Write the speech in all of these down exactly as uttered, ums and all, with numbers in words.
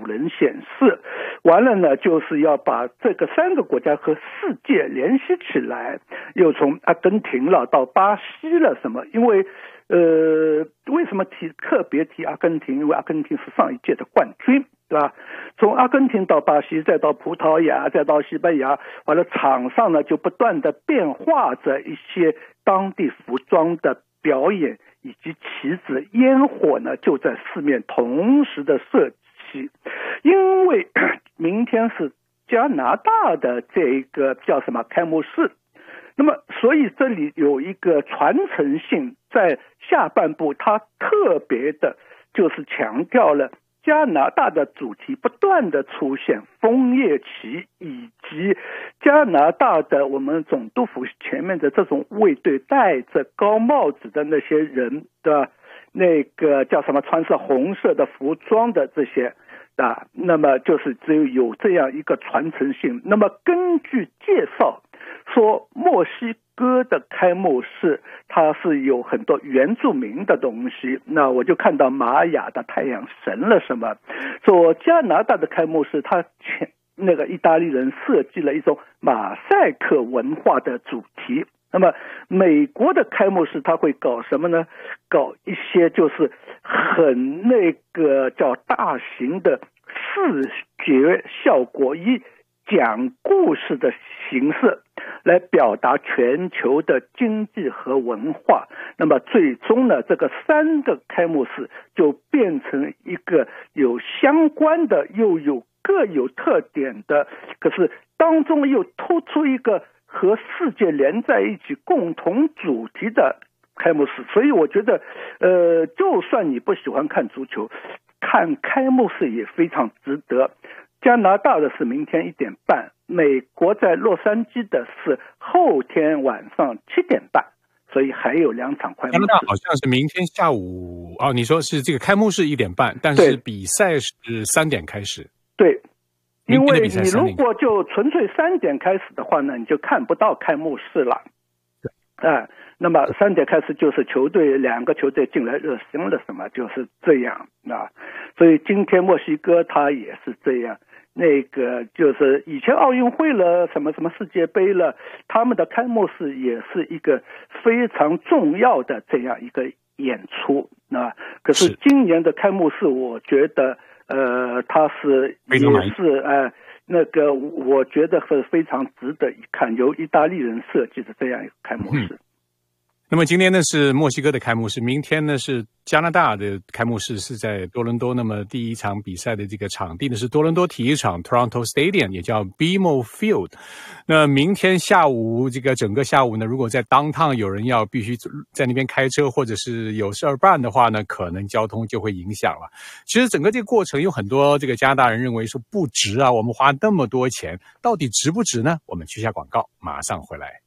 人显示，完了呢就是要把这个三个国家和世界联系起来，又从阿根廷了到巴西了什么，因为呃，为什么提特别提阿根廷？因为阿根廷是上一届的冠军，对吧？从阿根廷到巴西，再到葡萄牙，再到西班牙，完了场上呢就不断的变化着一些当地服装的表演，以及旗子、烟火呢就在四面同时的射起。因为明天是加拿大的这个叫什么开幕式。那么所以这里有一个传承性，在下半部它特别的就是强调了加拿大的主题不断的出现，枫叶旗以及加拿大的我们总督府前面的这种卫队戴着高帽子的那些人的那个叫什么穿着红色的服装的这些啊，那么就是只有有这样一个传承性。那么根据介绍说，墨西哥的开幕式它是有很多原住民的东西，那我就看到玛雅的太阳神了什么。说加拿大的开幕式，它前那个意大利人设计了一种马赛克文化的主题。那么美国的开幕式它会搞什么呢？搞一些就是很那个叫大型的视觉效果，以讲故事的形式来表达全球的经济和文化。那么最终呢，这个三个开幕式就变成一个有相关的又有各有特点的，可是当中又突出一个和世界连在一起共同主题的开幕式。所以我觉得呃，就算你不喜欢看足球，看开幕式也非常值得。加拿大的是明天一点半，美国在洛杉矶的是后天晚上七点半，所以还有两场开幕式。加拿大好像是明天下午哦，你说是这个开幕式一点半，但是比赛是三点开始。 对，因为你如果就纯粹三点开始的话呢，你就看不到开幕式了。对，啊、呃，那么三点开始就是球队两个球队进来热身了，什么就是这样啊。所以今天墨西哥它也是这样。那个就是以前奥运会了，什么什么世界杯了，他们的开幕式也是一个非常重要的这样一个演出啊。可是今年的开幕式，我觉得呃，它是也是呃那个我觉得是非常值得一看，由意大利人设计的这样一个开幕式。嗯， 那么今天呢是墨西哥的开幕式，明天呢是加拿大的开幕式，是在多伦多。那么第一场比赛的这个场地呢是多伦多体育场 Toronto Stadium， 也叫 B M O Field。那明天下午这个整个下午呢，如果在 downtown 有人要必须在那边开车或者是有事儿办的话呢，可能交通就会影响了。其实整个这个过程有很多这个加拿大人认为说不值啊，我们花那么多钱，到底值不值呢？我们去下广告，马上回来。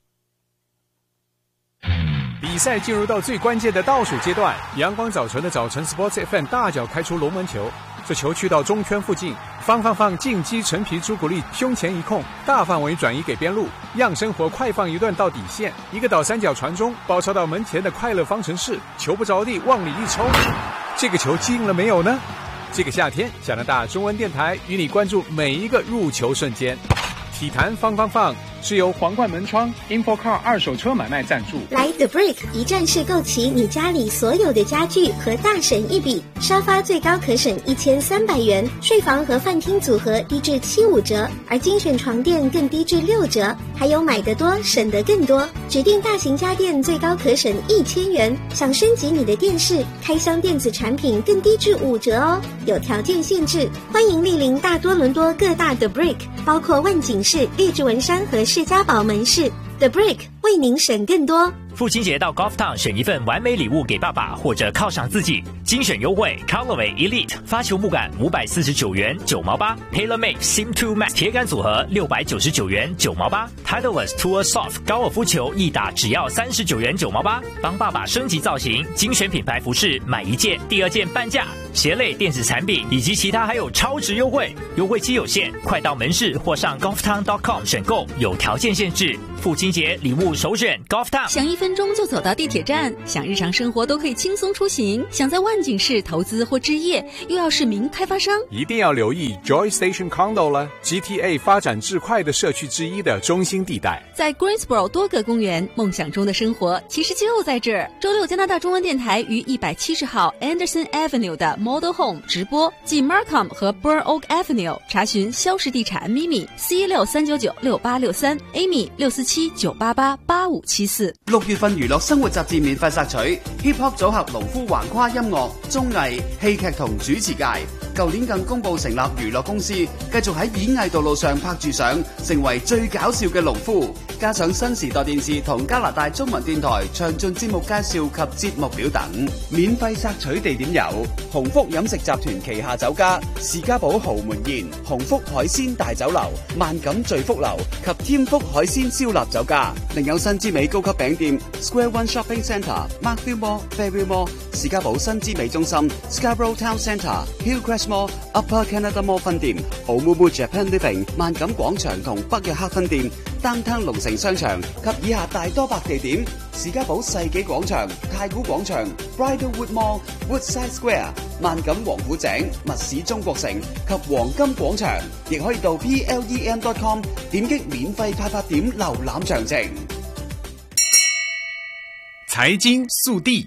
比赛进入到最关键的倒数阶段，阳光早晨的早晨 Sports F M 大脚开出龙门球，这球去到中圈附近，放放放进击陈皮朱古力胸前一控，大范围转移给边路，样生活快放一段到底线，一个倒三角传中，包抄到门前的快乐方程式，球不着地往里一冲，这个球进了没有呢？这个夏天，加拿大中文电台与你关注每一个入球瞬间。体坛放放放是由皇冠门窗 InfoCar 二手车买卖赞助。 来 The Brick 一站式购齐你家里所有的家具和大省一笔，沙发最高可省一千三百元，睡房和饭厅组合低至七五折，而精选床垫更低至六折，还有买得多省得更多，指定大型家电最高可省一千元，想升级你的电视，开箱电子产品更低至五折哦，有条件限制，欢迎莅临大多伦多各大 The Brick， 包括万景市、荔枝文山和世家堡门市。 The Brick 为您省更多。 父亲节到 Golf Town 选一份完美礼物给爸爸，或者犒赏自己，精选优惠 Callaway Elite 发球木杆五百四十九元九毛八， TaylorMade Sim 二 Max 铁杆组合六百九十九元九毛八， Titleist Tour Soft 高尔夫球一打只要三十九元九毛八，帮爸爸升级造型，精选品牌服饰买一件第二件半价， 鞋类电子产品以及其他还有超值优惠，优惠期有限，快到门市或上 golf town dot com 选购，有条件限制。父亲节礼物首选 Golf Town。 想一分钟就走到地铁站，想日常生活都可以轻松出行，想在万景市投资或置业，又要是名开发商， 一定要留意 Joy Station Condo 了 ，G T A 发展至快的社区之一的中心地带， 在 Greensboro 多个公园，梦想中的生活其实就在这儿。周六，加拿大中文电台于一百七十号 Anderson Avenue 的 Model Home 直播，继 Markham 和 Burn Oak Avenue， 查询消失地产咪咪 C 六三九九六八六三 Amy 六四七九八八八五七四。 六月份娛樂生活雜誌免費索取 Hip Hop 組合農夫橫跨音樂、綜藝、戲劇同主持界。舊年更公佈成立娛樂公司，繼續喺演藝道路上拍住上，成為最搞笑嘅農夫。加上新時代電視同加拿大中文電台詳盡節目介紹及節目表等。免費索取地點有鴻福飲食集團旗下酒家士嘉堡豪門宴、鴻福海鮮大酒樓、萬錦聚福樓及添福海鮮燒臘酒家。另有新之美高級餅店 Square One Shopping Centre、Markville Mall、Fairview Mall、士嘉堡新之美中心、Scarborough Town Centre、Hillcrest Mall、Upper Canada Mall 分店、Omumu Japan Living、萬錦廣場同北約克分店、Downtown 龍城商場及以下大多百地點：士嘉堡世紀廣場、太古廣場、Bridlewood Mall、Woodside Square、萬錦王府井、密市中國城及黃金廣場。亦可以到 P L E M dot com 點擊免費派發點瀏覽詳情。 財經速遞。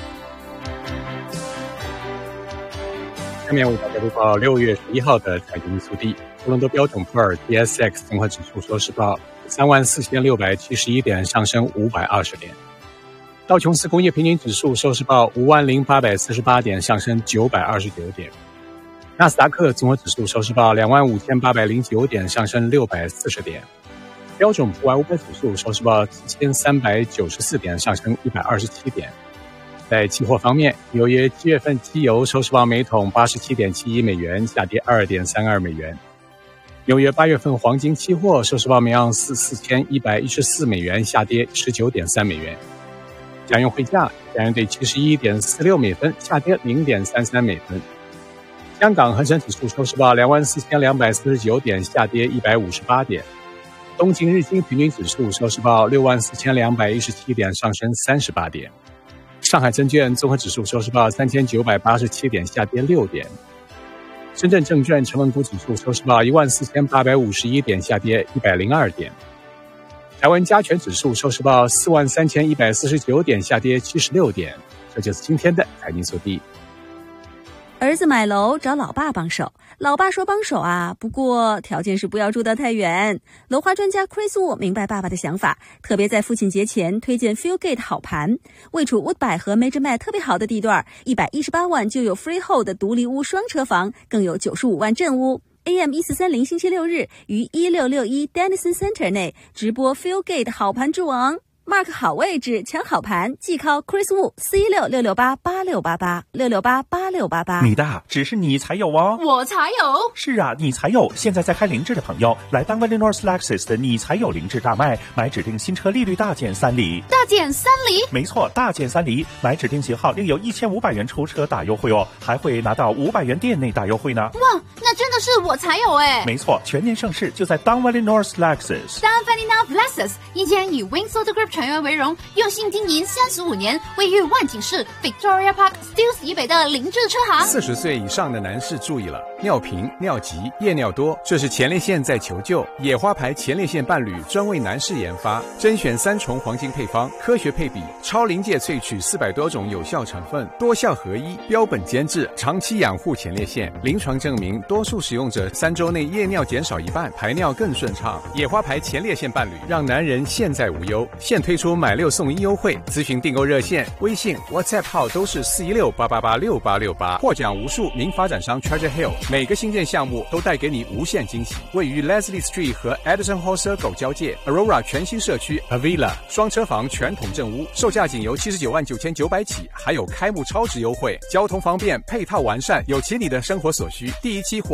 下面为大家播报六月十一号的财经速递。多伦多标准普尔 D S X 综合指数收市报三万四千六百七十一点，上升五百二十点。道琼斯工业平均指数收市报五万零八百四十八点，上升九百二十九点。纳斯达克综合指数收市报两万五千八百零九点，上升六百四十点。标准普尔五百指数收市报七千三百九十四点，上升一百二十七点。在期货方面，纽约七月份期油收市报每桶八十七点七一美元，下跌二点三二美元。纽约八月份黄金期货收市报每盎司四千一百一十四美元，下跌十九点三美元。加元汇价，加元兑七十一点四六美分，下跌零点三三美分。香港恒生指数收市报两万四千两百四十九点，下跌一百五十八点。东京日经平均指数收市报六万四千两百一十七点，上升三十八点。上海证券综合指数收市报三千九百八十七点，下跌六点。深圳证券成分股指数收市报一万四千八百五十一点，下跌一百零二点。台湾加权指数收市报四万三千一百四十九点，下跌七十六点。这就是今天的财经速递。 儿子买楼找老爸帮手，老爸说帮手啊，不过条件是不要住得太远。楼花专家 Chris Wu 明白爸爸的想法，特别在父亲节前推荐 Fieldgate 好盘，位处 Woodbine 和 Major Met 特别好的地段，一百一十八万就有 Freehold 的独立屋双车房，更有九十五万正屋。A M 一四三零星期六日于一六六一 Dennison Center 内直播 Fieldgate 好盘之王。Mark 好位置抢好盘，即靠 Chris Wu 四一六六六八八六八八六六八八六八八。 你的只是你才有哦， 我才有。 是啊，你才有。现在在开凌志的朋友，来当 Valley North Lexus 的你才有凌志大卖，买指定新车利率大减三厘。 大减三厘？ 没错，大减三厘，买指定型号另有一千五百元出车大优惠哦，还会拿到五百元店内大优惠呢。 哇，那真的是我才有哎！ 没错，全年盛世就在当 Valley North Lexus。 当 Valley North Lexus，一间以 Winsor Group 成员为荣，用心经营三十五年，位于万景市 Victoria Park Steeles 以北的凌志车行。 四十岁以上的男士注意了，尿频、尿急、夜尿多，这是前列腺在求救。野花牌前列腺伴侣专为男士研发，甄选三重黄金配方，科学配比，超临界萃取四百多种有效成分，多效合一，标本兼治，长期养护前列腺。临床证明，多数使用者三周内夜尿减少一半，排尿更顺畅。野花牌前列腺伴侣让男人现在无忧，现推出买六送一优惠，咨询订购热线、微信、WhatsApp 号都是四一六八八八六八六八，获奖无数，名发展商 Treasure Hill， 每个新建项目都带给你无限惊喜。位于 Leslie Street 和 Edison Hall Circle 交界 ，Aurora 全新社区 Avila 双车房全统正屋，售价仅由七十九万九千九百起，还有开幕超值优惠，交通方便，配套完善，有齐你的生活所需。第一期火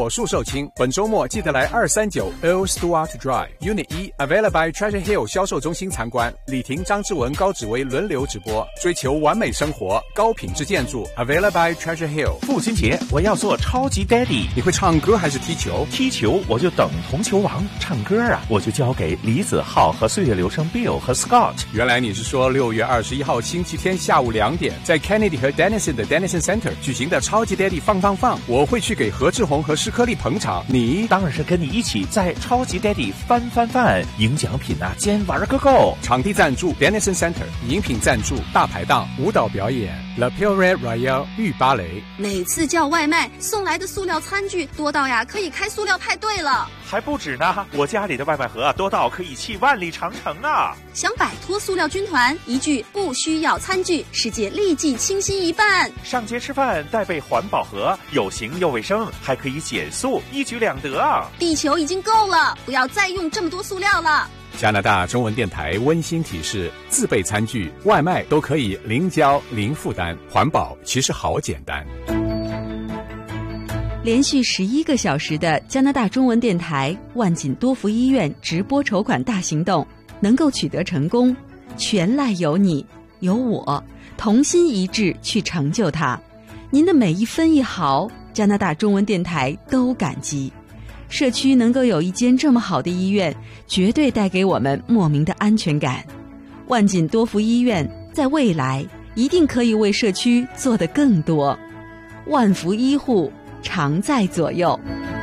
火速售罄。本周末记得来二三九 Earl Stewart Drive Unit 一 Available by Treasure Hill 销售中心参观。李婷、张志文、高芷薇轮流直播，追求完美生活，高品质建筑 Available by Treasure Hill。 父亲节我要做超级 Daddy， 你会唱歌还是踢球？ 踢球我就等同球王，唱歌啊我就交给李子浩和岁月流声 Bill 和 Scott。 原来你是说六月二十一号星期天下午两点，在 Kennedy 和 Denison 的 Denison Center 举行的超级 Daddy 放放放，我会去给何志宏和施克利捧场。你当然是跟你一起在超级 Daddy 翻翻翻，赢奖品啊，兼玩个够。 场地赞助 Denison Center， 饮品赞助大排档，舞蹈表演 La Pure Royale 御芭蕾。 每次叫外卖送来的塑料餐具多到呀可以开塑料派对了。 还不止呢，我家里的外卖盒多到可以砌万里长城啊！ 想摆脱塑料军团，一句不需要餐具，世界立即清新一半。 上街吃饭带备环保盒，有形又卫生，还可以减速，一举两得啊！ 地球已经够了，不要再用这么多塑料了。 加拿大中文电台温馨提示：自备餐具、外卖都可以零交零负担，环保其实好简单。 连续十一个小时的加拿大中文电台万锦多福医院直播筹款大行动能够取得成功，全赖有你有我同心一致去成就它。您的每一分一毫，加拿大中文电台都感激。社区能够有一间这么好的医院，绝对带给我们莫名的安全感。万锦多福医院在未来一定可以为社区做得更多。万福医护常在左右。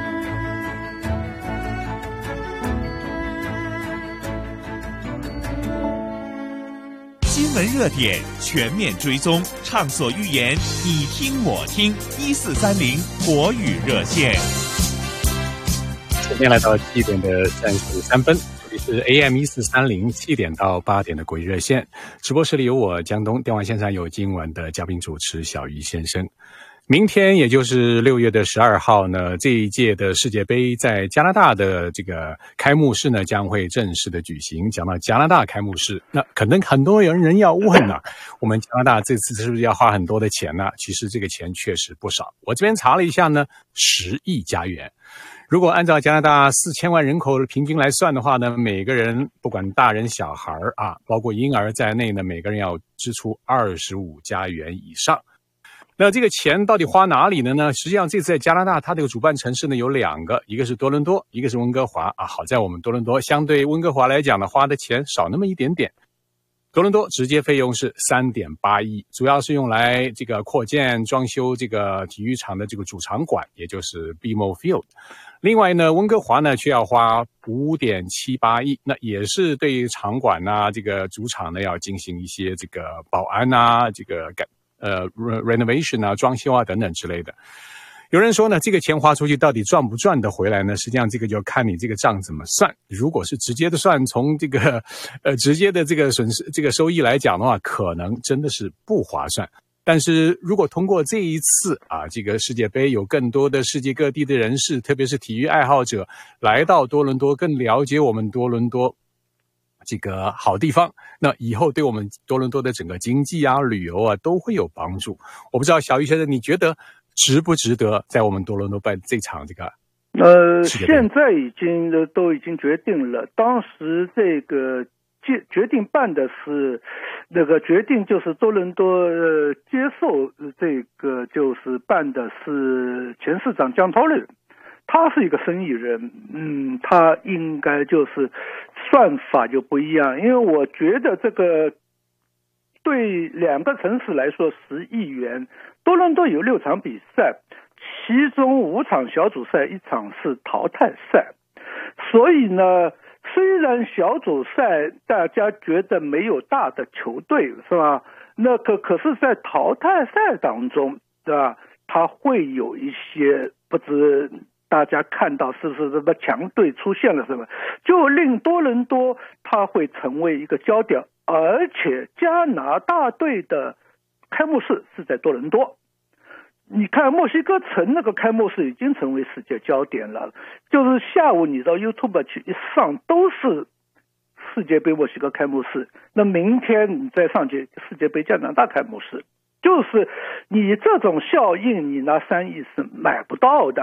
新闻热点全面追踪，畅所欲言，你听我听。一四三零国语热线。 时间来到七点的三十三分，这里是 A M 一四三零七点到八点的国语热线。直播室里有我江东，电话线上有今晚的嘉宾主持小鱼先生。明天也就是六月的十二号呢，这一届的世界杯在加拿大的这个开幕式呢将会正式的举行。讲到加拿大开幕式，那可能很多人人要问啊，我们加拿大这次是不是要花很多的钱呢？其实这个钱确实不少，我这边查了一下呢，十亿加元。如果按照加拿大四千万人口平均来算的话呢，每个人不管大人小孩啊，包括婴儿在内呢，每个人要支出二十五加元以上。那这个钱到底花哪里了呢？实际上这次在加拿大，它这个主办城市呢有两个，一个是多伦多，一个是温哥华啊。好在我们多伦多相对温哥华来讲呢，花的钱少那么一点点。多伦多直接费用是 三点八亿，主要是用来这个扩建装修这个体育场的这个主场馆，也就是 B M O Field。另外呢，温哥华呢却要花 五点七八亿，那也是对场馆啊这个主场呢要进行一些这个保安啊这个改呃 renovation 啊装修啊等等之类的。有人说呢，这个钱花出去到底赚不赚得回来呢？实际上这个就看你这个账怎么算。如果是直接的算，从这个呃直接的这个损失这个收益来讲的话，可能真的是不划算。但是如果通过这一次啊，这个世界杯有更多的世界各地的人士，特别是体育爱好者来到多伦多，更了解我们多伦多这个好地方，那以后对我们多伦多的整个经济啊、旅游啊都会有帮助。我不知道小玉先生，你觉得值不值得在我们多伦多办这场这个？ 呃，现在已经都已经决定了，当时这个决决定办的是那个决定就是多伦多呃接受这个就是办的是前市长江涛律。他是一个生意人，嗯，他应该就是算法就不一样，因为我觉得这个对两个城市来说十亿元，多伦多有六场比赛，其中五场小组赛，一场是淘汰赛，所以呢，虽然小组赛大家觉得没有大的球队是吧？那可可是在淘汰赛当中，对吧？它会有一些不知。大家看到是不是什么强队出现了什么，就令多伦多它会成为一个焦点，而且加拿大队的开幕式是在多伦多。你看墨西哥城那个开幕式已经成为世界焦点了，就是下午你到 YouTube 去一上都是世界杯墨西哥开幕式，那明天你再上去世界杯加拿大开幕式，。就是你这种效应你拿三亿是买不到的。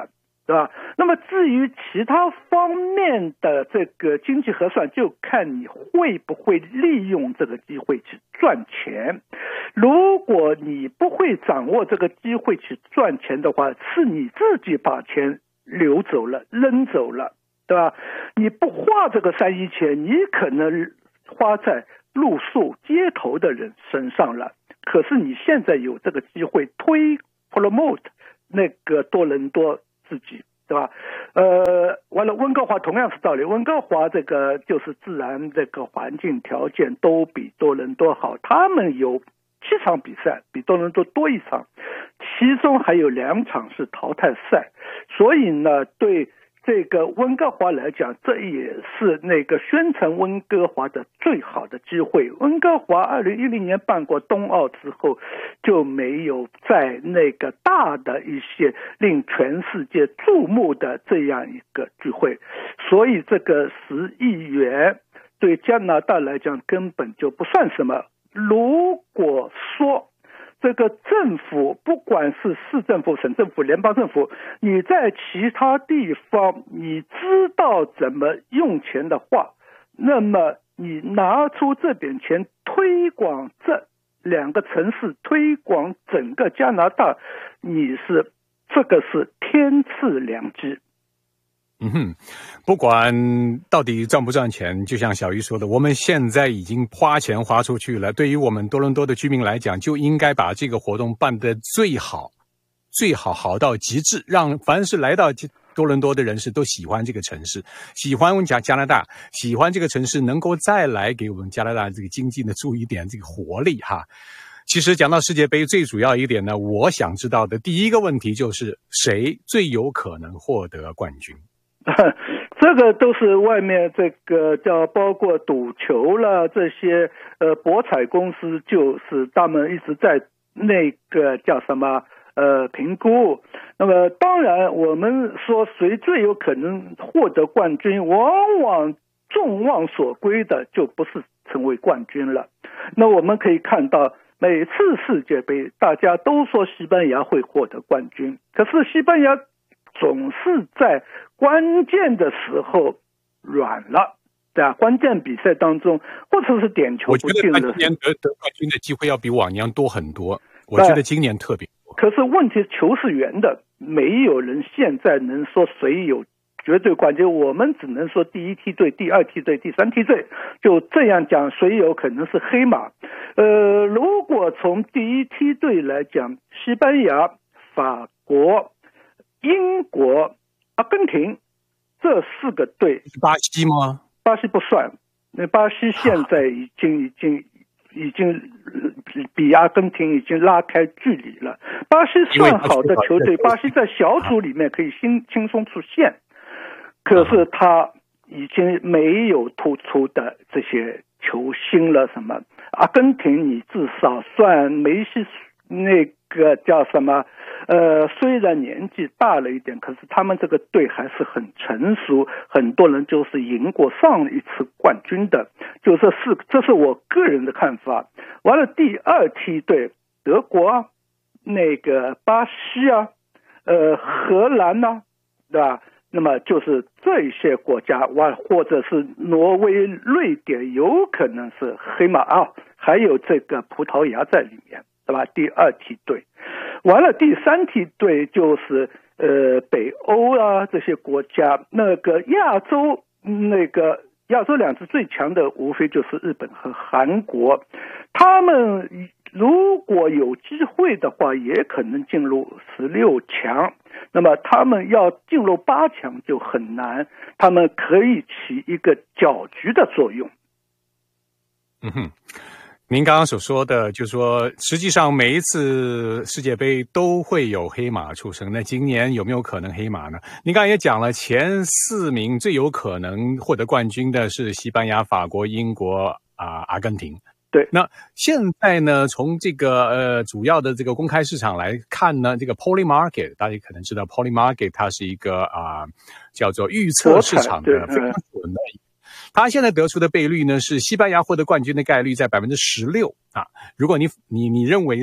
对吧？那么至于其他方面的这个经济核算，就看你会不会利用这个机会去赚钱。如果你不会掌握这个机会去赚钱的话，是你自己把钱流走了，扔走了，对吧？你不花这个三亿钱，你可能花在露宿街头的人身上了。可是你现在有这个机会推 promote 那个多伦多自己，对吧？呃，完了，温哥华同样是道理，温哥华这个就是自然这个环境条件都比多伦多好，他们有七场比赛，比多伦多多一场，其中还有两场是淘汰赛，所以呢，对这个温哥华来讲，这也是那个宣传温哥华的最好的机会。温哥华二零一零年办过冬奥之后，就没有在那个大的一些令全世界注目的这样一个聚会，所以这个十亿元对加拿大来讲根本就不算什么。如果说这个政府，不管是市政府、省政府、联邦政府，你在其他地方你知道怎么用钱的话，那么你拿出这点钱推广这两个城市，推广整个加拿大，你是这个是天赐良机。 嗯哼，不管到底赚不赚钱，就像小鱼说的，我们现在已经花钱花出去了。对于我们多伦多的居民来讲，就应该把这个活动办得最好，最好好到极致，让凡是来到多伦多的人士都喜欢这个城市，喜欢我们加加拿大，喜欢这个城市，能够再来给我们加拿大这个经济呢注一点这个活力哈。其实讲到世界杯，最主要一点呢，我想知道的第一个问题就是谁最有可能获得冠军。 这个都是外面这个叫包括赌球了这些呃博彩公司，就是他们一直在那个叫什么呃评估。那么当然我们说谁最有可能获得冠军，往往众望所归的就不是成为冠军了。那我们可以看到每次世界杯大家都说西班牙会获得冠军，可是西班牙总是在关键的时候软了，对啊，关键比赛当中或者是点球不进的时候，我觉得今年得得冠军的机会要比往年多很多，我觉得今年特别多。 可是问题球是圆的，没有人现在能说谁有绝对冠军，我们只能说第一梯队、第二梯队、第三梯队，就这样讲，谁有可能是黑马。呃，如果从第一梯队来讲，西班牙、法国、英国、阿根廷这四个队， 巴西吗？ 巴西不算，那巴西现在已经已经已经比阿根廷已经拉开距离了。巴西算好的球队，巴西在小组里面可以轻轻松出线，可是他已经没有突出的这些球星了。什么阿根廷，你至少算梅西那个叫什么？呃，虽然年纪大了一点，可是他们这个队还是很成熟，很多人就是赢过上一次冠军的，就这是这是我个人的看法。完了，第二梯队，德国啊，那个巴西啊，呃，荷兰呐、啊，对吧？那么就是这些国家，哇，或者是挪威、瑞典，有可能是黑马啊，还有这个葡萄牙在里面，对吧？第二梯队。完了，第三梯队就是呃北欧啊这些国家，那个亚洲那个亚洲两支最强的无非就是日本和韩国，他们如果有机会的话，也可能进入十六强。那么他们要进入八强就很难，他们可以起一个搅局的作用。 嗯哼。您刚刚所说的，就是说，实际上每一次世界杯都会有黑马出生。那今年有没有可能黑马呢？您刚才也讲了，前四名最有可能获得冠军的是西班牙、法国、英国啊、呃、阿根廷。 对。 那现在呢，从这个呃主要的这个公开市场来看呢，这个 Polymarket 大家可能知道 Polymarket 它是一个啊、呃、叫做预测市场的非常准的。他现在得出的倍率呢，是西班牙获得冠军的概率在百分之十六啊。如果你你你认为是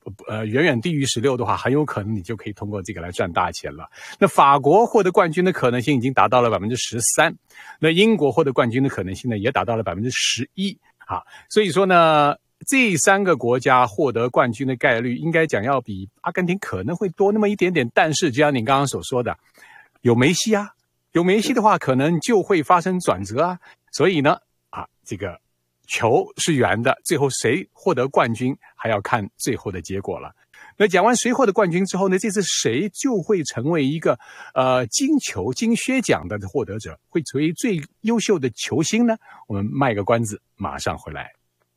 呃远远低于十六的话，很有可能你就可以通过这个来赚大钱了。那法国获得冠军的可能性已经达到了百分之十三，那英国获得冠军的可能性呢也达到了百分之十一啊。所以说呢，这三个国家获得冠军的概率应该讲要比阿根廷可能会多那么一点点，但是就像你刚刚所说的，有梅西啊，有梅西的话可能就会发生转折啊。所以呢，啊，这个球是圆的，最后谁获得冠军还要看最后的结果了。那讲完谁获得冠军之后呢，这次谁就会成为一个呃金球金靴奖的获得者，会成为最优秀的球星呢？我们卖个关子，马上回来。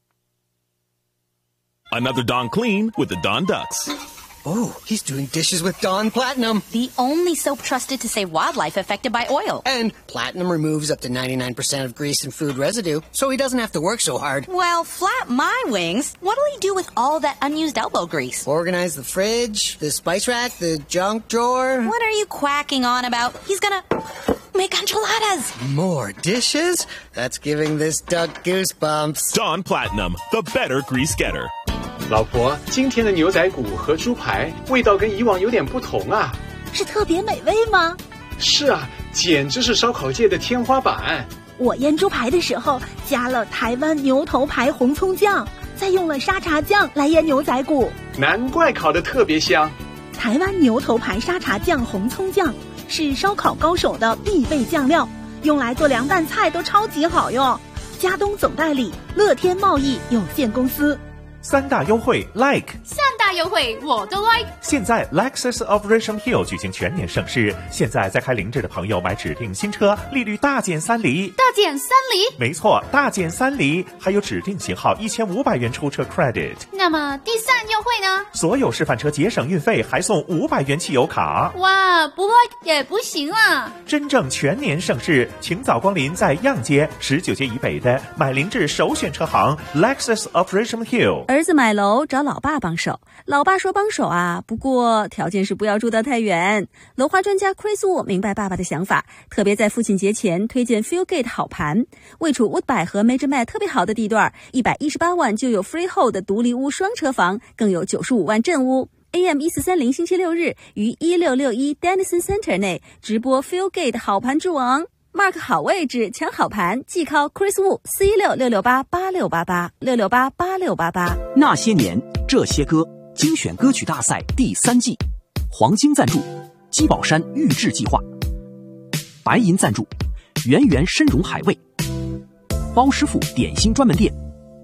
Another Dawn Clean with the Dawn Ducks. Oh, he's doing dishes with Dawn Platinum. The only soap trusted to save wildlife affected by oil. And Platinum removes up to ninety-nine percent of grease and food residue, so he doesn't have to work so hard. Well, flap my wings. What'll he do with all that unused elbow grease? Organize the fridge, the spice rack, the junk drawer. What are you quacking on about? He's gonna make enchiladas. More dishes? That's giving this duck goosebumps. Dawn Platinum, the better grease getter. 老婆，今天的牛仔骨和猪排味道跟以往有点不同啊。 是特别美味吗？ 是啊，简直是烧烤界的天花板。 我腌猪排的时候加了台湾牛头牌红葱酱，再用了沙茶酱来腌牛仔骨， 难怪烤得特别香。 台湾牛头牌沙茶酱红葱酱是烧烤高手的必备酱料，用来做凉拌菜都超级好用。佳东总代理乐天贸易有限公司。 三大优惠 like 三大优惠我都 like。 现在 Lexus of Richmond Hill 举行全年盛事，现在在开凌志的朋友买指定新车利率大减三厘。 大减三厘？ 没错，大减三厘，还有指定型号一千五百元出车 credit。 那么第三优惠呢？ 所有示范车节省运费，还送五百元汽油卡。 哇，不 like 也不行啊。 真正全年盛事，请早光临在样街十九街以北的买凌志首选车行 Lexus of Richmond Hill。 儿子买楼找老爸帮手，老爸说帮手啊，不过条件是不要住得太远。楼花专家 Chris Wu 明白爸爸的想法，特别在父亲节前推荐 Fieldgate 好盘，位处 Woodbine 和 Major Mad 特别好的地段，一百一十八万就有 freehold 的独立屋双车房，更有九十五万正屋。A M 一四三零星期六日于一六六一 Dennison Center 内直播 Fieldgate 好盘之王。Mark 好位置抢好盘，即 call Chris Wu 四一六六六八八六八八六六八八六八八。 那些年这些歌精选歌曲大赛第三季，黄金赞助基宝山预制计划，白银赞助圆圆参茸海味，包师傅点心专门店，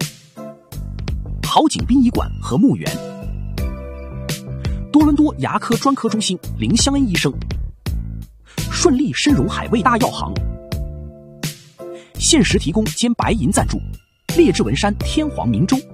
好景殡仪馆和墓园，多伦多牙科专科中心林香恩医生，顺利参茸海味大药行，限时提供兼白银赞助列治文山天皇明州。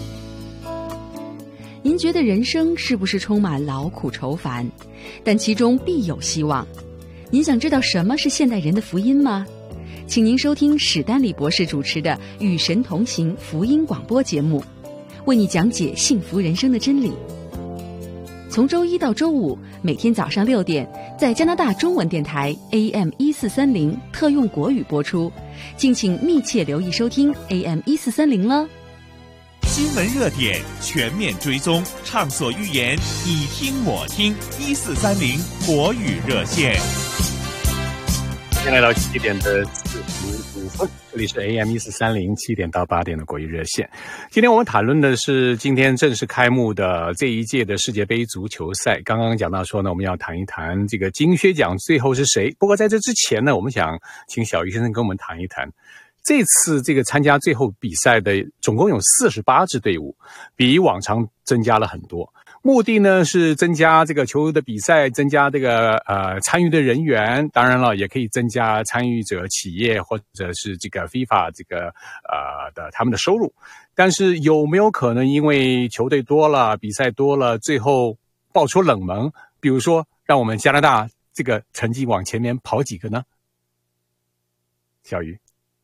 您觉得人生是不是充满劳苦愁烦？但其中必有希望。您想知道什么是现代人的福音吗？请您收听史丹利博士主持的《与神同行》福音广播节目，为你讲解幸福人生的真理。从周一到周五，每天早上六点，在加拿大中文电台 A M 一四三零特用国语播出，敬请密切留意收听 A M 一四三零了。 新闻热点全面追踪，畅所欲言，你听我听，一四三零国语热线。 现在来到七点的四十五分，这里是 A M 一四三零七点到八点的国语热线。今天我们谈论的是今天正式开幕的这一届的世界杯足球赛。刚刚讲到说呢，我们要谈一谈这个金靴奖最后是谁。不过在这之前呢，我们想请小鱼先生跟我们谈一谈。这次这个参加最后比赛的总共有四十八支队伍，比往常增加了很多。目的呢是增加这个球的比赛，增加这个呃参与的人员，当然了也可以增加参与者企业或者是这个 FIFA 这个呃的他们的收入。但是有没有可能因为球队多了，比赛多了，最后爆出冷门，比如说让我们加拿大这个成绩往前面跑几个呢？小鱼。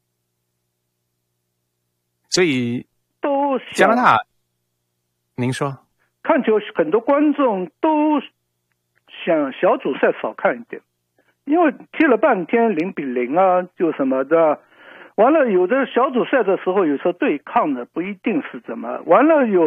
所以都加拿大，您说看球很多观众都想小组赛少看一点，因为踢了半天零比零啊，就什么的。完了，有的小组赛的时候，有时候对抗的不一定是怎么。完了，有的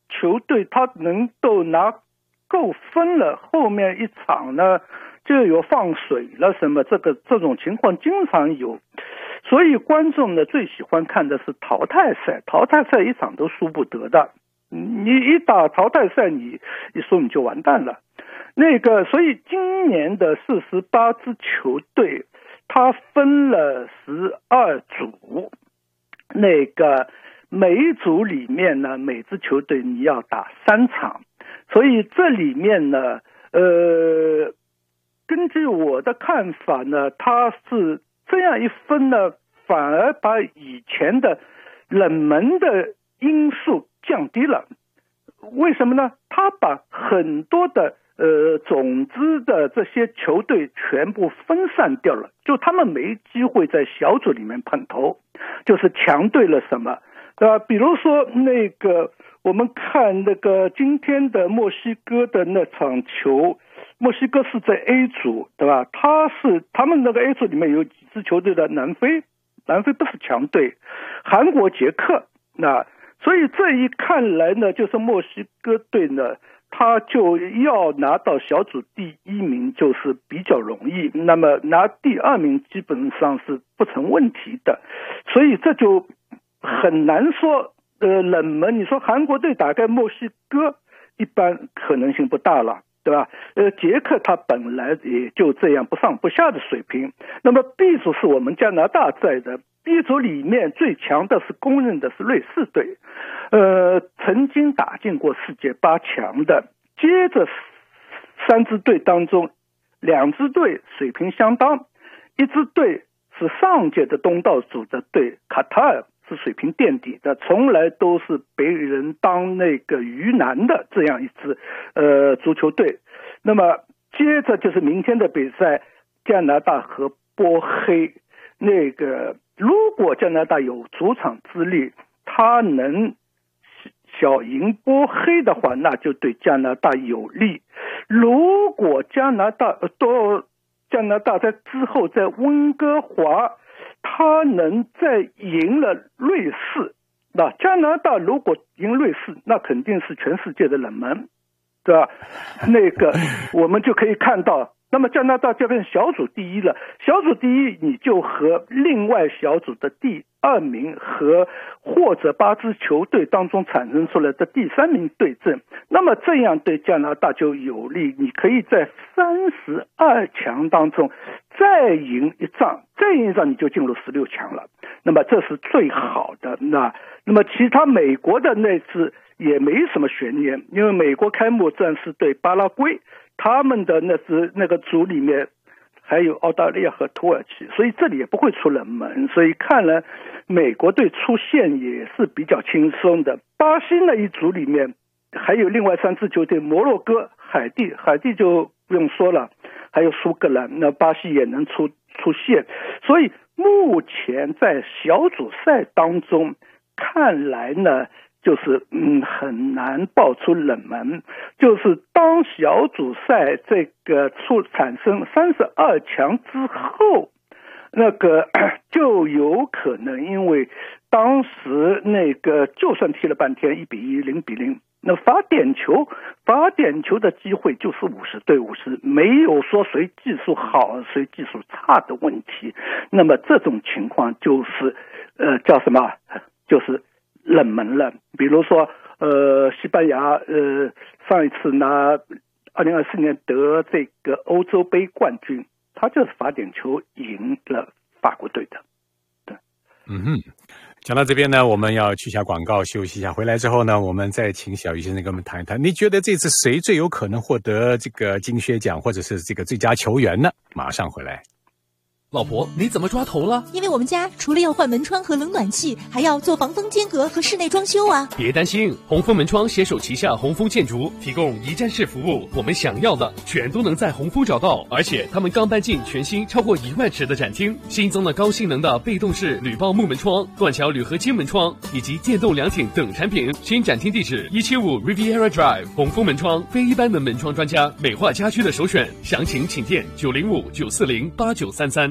球队他能够拿够分了，后面一场呢就有放水了什么，这个这种情况经常有，所以观众呢最喜欢看的是淘汰赛，淘汰赛一场都输不得的，你一打淘汰赛你一输你就完蛋了。那个所以今年的四十八支球队它分了十二组，那个每一组里面呢每支球队你要打三场，所以这里面呢呃根据我的看法呢，它是这样一分呢，反而把以前的冷门的因素降低了。为什么呢？他把很多的呃种子的这些球队全部分散掉了，就他们没机会在小组里面碰头，就是强对了什么，对吧？比如说那个我们看那个今天的墨西哥的那场球，墨西哥是在 A 组，对吧？他是他们那个 A 组里面有几支球队的，南非，南非不是强队，韩国、捷克，那所以这一看来呢，就是墨西哥队呢，他就要拿到小组第一名就是比较容易，那么拿第二名基本上是不成问题的，所以这就很难说呃冷门。你说韩国队打败墨西哥，一般可能性不大了，对吧？呃，捷克他本来也就这样不上不下的水平。那么 B 组是我们加拿大在的 ，B 组里面最强的是公认的是瑞士队，呃，曾经打进过世界八强的。接着三支队当中，两支队水平相当，一支队是上届的东道主的队，卡塔尔是水平垫底的，从来都是被人当那个鱼腩的这样一支呃足球队。那么接着就是明天的比赛，加拿大和波黑。那个如果加拿大有主场之力，他能小赢波黑的话，那就对加拿大有利。如果加拿大都加拿大在之后在温哥华他能再赢了瑞士，那加拿大如果赢瑞士，那肯定是全世界的冷门，对吧？那个我们就可以看到，那么加拿大就变小组第一了，小组第一你就和另外小组的第二名和或者八支球队当中产生出来的第三名对阵，那么这样对加拿大就有利，你可以在三十二强当中再赢一仗，再赢一仗你就进入十六强了，那么这是最好的。那那么其他美国的那次也没什么悬念，因为美国开幕战是对巴拉圭，他们的那支那个组里面还有澳大利亚和土耳其，所以这里也不会出冷门，所以看来美国队出线也是比较轻松的。巴西那一组里面还有另外三支球队，摩洛哥、海地，海地就不用说了，还有苏格兰，那巴西也能出出线。所以目前在小组赛当中看来呢，就是嗯很难爆出冷门，就是当小组赛这个出产生三十二强之后，那个就有可能因为当时那个就算踢了半天一比一零比零，那罚点球罚点球的机会就是五十对五十，没有说谁技术好谁技术差的问题。那么这种情况就是呃叫什么，就是冷门了。比如说呃西班牙呃上一次拿二零二四年得这个欧洲杯冠军，他就是罚点球赢了法国队的。对， 嗯哼。讲到这边呢，我们要去下广告休息一下，回来之后呢，我们再请小鱼先生跟我们谈一谈，你觉得这次谁最有可能获得这个金靴奖或者是这个最佳球员呢？马上回来。 老婆，你怎么抓头了？ 因为我们家除了要换门窗和冷暖气，还要做防风间隔和室内装修啊。 别担心，红枫门窗携手旗下红枫建筑，提供一站式服务，我们想要的全都能在红枫找到。而且他们刚搬进全新超过一万尺的展厅，新增了高性能的被动式铝爆木门窗、断桥铝合金门窗以及电动凉亭等产品。新展厅地址一七五 Riviera Drive， 红枫门窗非一般的门窗专家，美化家居的首选。详情请电九零五九四零八九三三。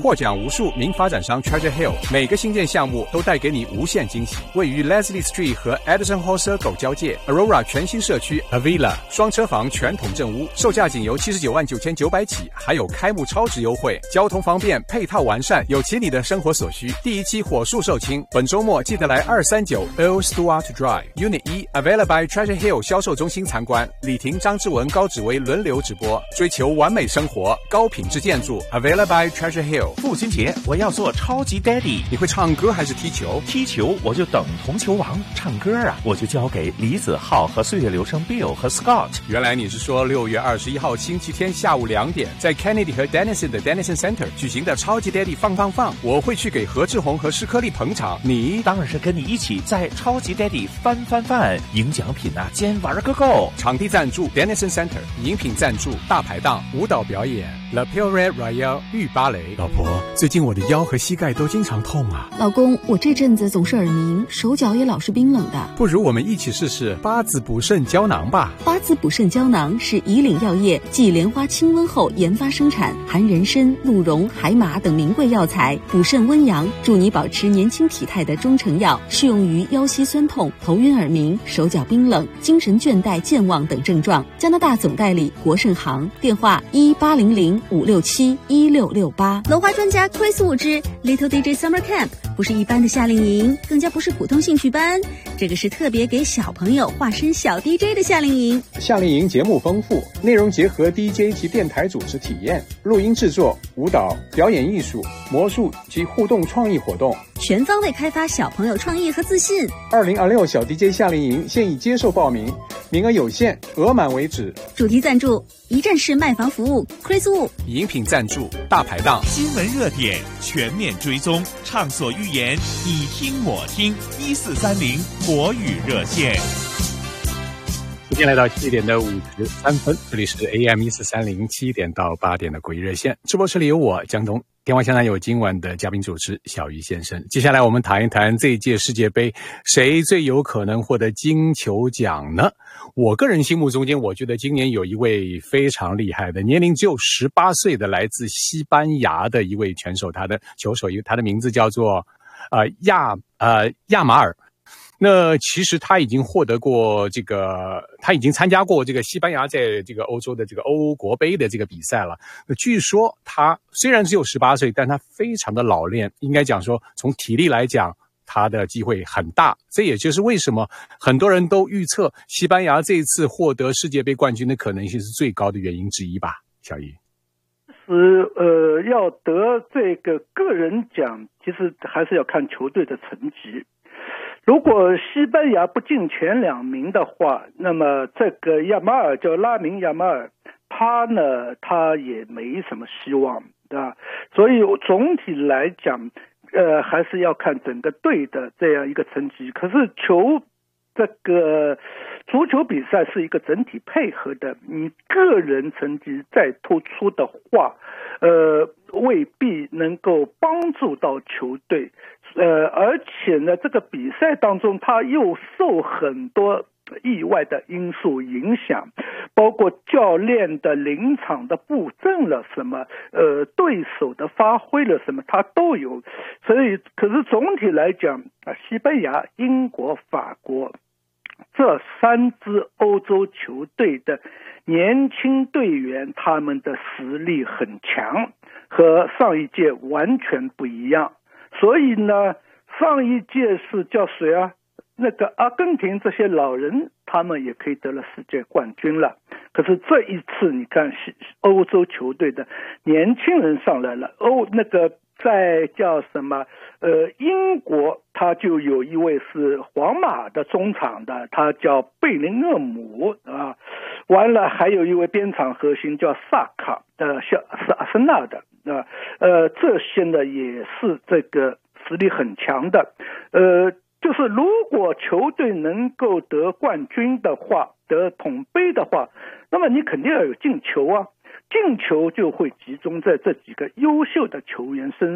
获奖无数，名发展商 Treasure Hill 每个新建项目都带给你无限惊喜。位于 Leslie Street 和 Edison Hall Circle 交界 ，Aurora 全新社区 Avila 双车房全统正屋，售价仅由七十九万九千九百起，还有开幕超值优惠，交通方便，配套完善，有齐你的生活所需。第一期火速售罄，本周末记得来二三九 Earl Stewart Drive Unit 一 Avila by Treasure Hill 销售中心参观。李婷、张志文、高芷薇轮流直播，追求完美生活，高品质建筑 Avila by Treasure Hill。 父亲节我要做超级 Daddy， 你会唱歌还是踢球？ 踢球我就等同球王，唱歌啊我就交给李子浩和岁月流声 Bill 和 Scott。 原来你是说六月二十一号星期天下午两点，在 Kennedy 和 Denison 的 Denison Center 举行的超级 Daddy 放放放，我会去给何志宏和施颗粒捧场。你当然是跟你一起在超级 Daddy 翻翻翻，赢奖品啊，兼玩个够。 场地赞助 Denison Center， 饮品赞助大排档，舞蹈表演 La Pure Royale 御芭蕾。老婆，最近我的腰和膝盖都经常痛啊。 老公，我这阵子总是耳鸣，手脚也老是冰冷的。 不如我们一起试试八子补肾胶囊吧。 八子补肾胶囊是以岭药业继莲花清瘟后研发生产，含人参、鹿茸、海马等名贵药材，补肾温阳，助你保持年轻体态的中成药，适用于腰膝酸痛、头晕耳鸣、手脚冰冷、精神倦怠健忘等症状。加拿大总代理国盛行，电话一八零零五六七一六六八。楼花专家 Chris Wu 之 Little D J Summer Camp 不是一般的夏令营，更加不是普通兴趣班，这个是特别给小朋友化身小 D J 的夏令营。 夏令营节目丰富，内容结合 D J 及电台主持体验、录音制作、舞蹈、表演艺术、魔术及互动创意活动， 全方位开发小朋友创意和自信。 二零二六小 D J 夏令营现已接受报名，名额有限，额满为止。 主题赞助一站式卖房服务 Chris Wu， 饮品赞助大排档。 新闻热点全面追踪，畅所欲言，你听我听，一四三零国语热线。 时间来到七点的五十三分，这里是 A M 一四三零七点到八点的国语热线，直播室里有我江东，电话线上有今晚的嘉宾主持小鱼先生。接下来我们谈一谈这一届世界杯谁最有可能获得金球奖呢？我个人心目中间，我觉得今年有一位非常厉害的，年龄只有十八岁的，来自西班牙的一位拳手，他的球手，他的名字叫做呃亚呃亚马尔。那其实他已经获得过这个，他已经参加过这个西班牙在这个欧洲的这个欧国杯的这个比赛了。那据说他虽然只有十八岁，但他非常的老练，应该讲说从体力来讲，他的机会很大。这也就是为什么很多人都预测西班牙这一次获得世界杯冠军的可能性是最高的原因之一吧，小易。 是呃，要得这个个人奖，其实还是要看球队的成绩。如果西班牙不进前两名的话，那么这个亚马尔叫拉明亚马尔，他呢他也没什么希望，对吧？所以总体来讲，呃，还是要看整个队的这样一个成绩。可是球这个足球比赛是一个整体配合的，你个人成绩再突出的话，呃，未必能够帮助到球队。呃，而且呢，这个比赛当中，他又受很多意外的因素影响，包括教练的临场的布阵了什么，呃，对手的发挥了什么，他都有。所以，可是总体来讲啊，西班牙、英国、法国这三支欧洲球队的年轻队员，他们的实力很强，和上一届完全不一样。所以呢，上一届是叫谁啊？那个阿根廷这些老人，他们也可以得了世界冠军了。可是这一次，你看欧洲球队的年轻人上来了，欧那个在叫什么？呃，英国他就有一位是皇马的中场的，他叫贝林厄姆啊。完了，还有一位边场核心叫萨卡，呃，是阿森纳的啊。呃，这些呢也是这个实力很强的。呃，就是如果球队能够得冠军的话，得统杯的话，那么你肯定要有进球啊。进球就会集中在这几个优秀的球员身上，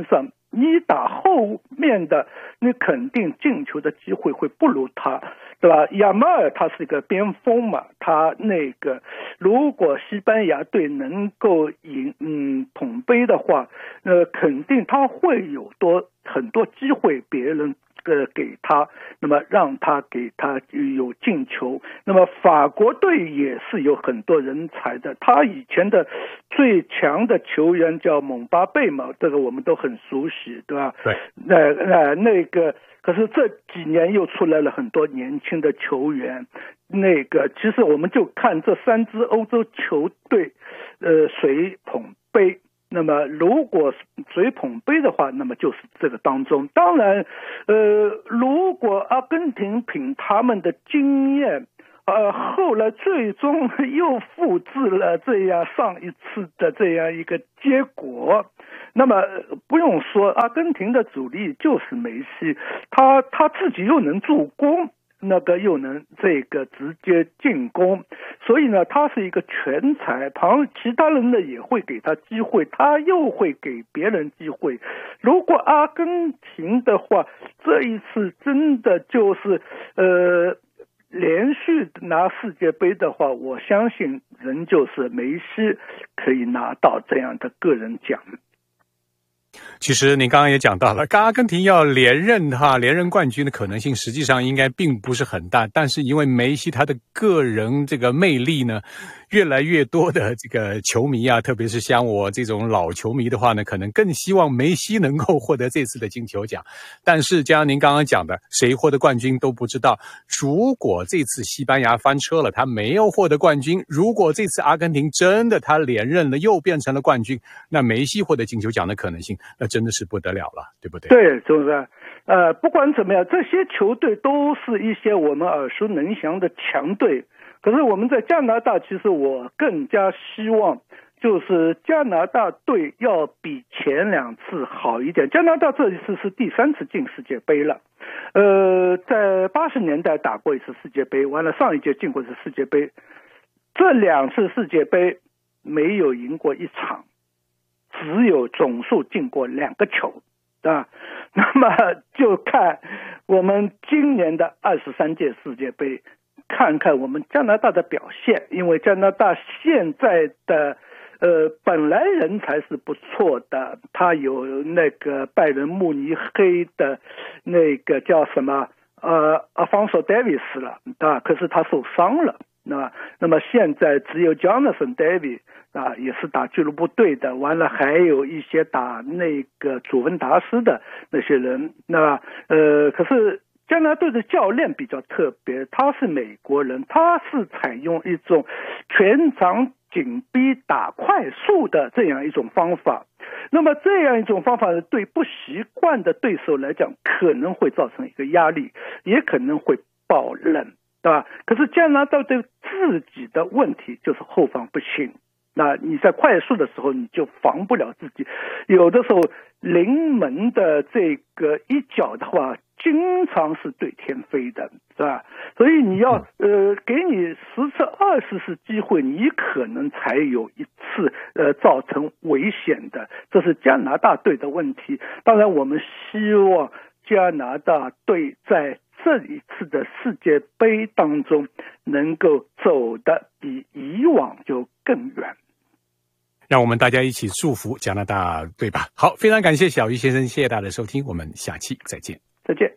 你打后面的，你肯定进球的机会会不如他，对吧？亚马尔他是一个边锋嘛，他那个如果西班牙队能够赢嗯捧杯的话，呃，肯定他会有多很多机会，别人呃给他，那么让他给他有进球。那么法国队也是有很多人才的，他以前的最强的球员叫蒙巴贝嘛，这个我们都很熟悉，对吧？ 对， 那那那个，可是这几年又出来了很多年轻的球员。那个，其实我们就看这三支欧洲球队，呃，谁捧杯。那么如果谁捧杯的话，那么就是这个当中。当然，呃，如果阿根廷凭他们的经验，呃，后来最终又复制了这样上一次的这样一个结果，那么不用说，阿根廷的主力就是梅西，他他自己又能助攻，那个又能这个直接进攻，所以呢，他是一个全才，旁其他人呢也会给他机会，他又会给别人机会。如果阿根廷的话，这一次真的就是呃连续拿世界杯的话，我相信仍旧是梅西可以拿到这样的个人奖。 其实您刚刚也讲到了，阿根廷要连任哈连任冠军的可能性实际上应该并不是很大，但是因为梅西他的个人这个魅力呢，越来越多的这个球迷啊，特别是像我这种老球迷的话呢，可能更希望梅西能够获得这次的金球奖。但是就像您刚刚讲的，谁获得冠军都不知道。如果这次西班牙翻车了，他没有获得冠军，如果这次阿根廷真的他连任了，又变成了冠军，那梅西获得金球奖的可能性那真的是不得了了，对不对？ 对，是不是？呃，不管怎么样，这些球队都是一些我们耳熟能详的强队。可是我们在加拿大，其实我更加希望就是加拿大队要比前两次好一点。加拿大这一次是第三次进世界杯了，呃，在八十年代打过一次世界杯，完了上一届进过一次世界杯，这两次世界杯没有赢过一场，只有总数进过两个球啊。那么就看我们今年的二十三届世界杯，看看我们加拿大的表现，因为加拿大现在的呃本来人才是不错的，他有那个拜仁慕尼黑的那个叫什么呃 Alphonso Davies 了啊，可是他受伤了。那那么现在只有 Jonathan David 啊，也是打俱乐部队的，完了还有一些打那个祖芬达斯的那些人。那呃，可是加拿大队的教练比较特别，他是美国人，他是采用一种全场紧逼打快速的这样一种方法。那么这样一种方法对不习惯的对手来讲，可能会造成一个压力，也可能会爆冷。对吧？可是加拿大队自己的问题就是后防不行，那你在快速的时候你就防不了自己，有的时候临门的这个一脚的话经常是对天飞的，是吧？所以你要呃给你十次二十次机会，你可能才有一次呃造成危险的，这是加拿大队的问题。当然我们希望加拿大队在这一次的世界杯当中能够走得比以往就更远。 让我们大家一起祝福加拿大队吧。好，非常感谢小鱼先生，谢谢大家的收听，我们下期再见。 再见。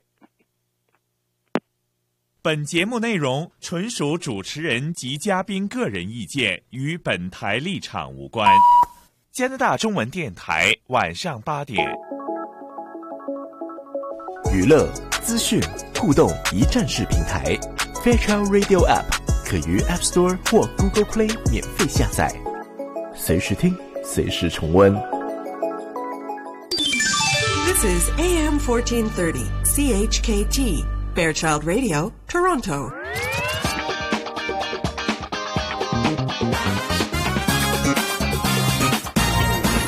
本节目内容纯属主持人及嘉宾个人意见，与本台立场无关。加拿大中文电台晚上八点。 娱乐、资讯、互动一站式平台 Fairchild Radio App 可于 App Store 或 Google Play 免费下载，随时听，随时重温。 This is A M fourteen thirty C H K T Fairchild Radio, Toronto.